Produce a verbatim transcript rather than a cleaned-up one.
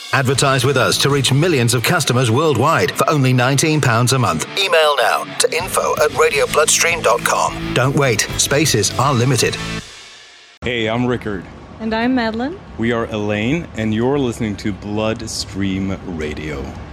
Advertise with us to reach millions of customers worldwide for only nineteen pounds a month. Email now to info at radio bloodstream dot com. Don't wait. Spaces are limited. Hey, I'm Rickard. And I'm Madeline. We are Elaine, and you're listening to Bloodstream Radio.